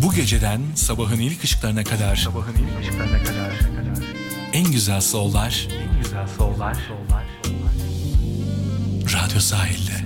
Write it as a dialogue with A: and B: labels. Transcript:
A: Bu geceden sabahın ilk ışıklarına kadar en güzel soul'lar Radyo Sahil'de.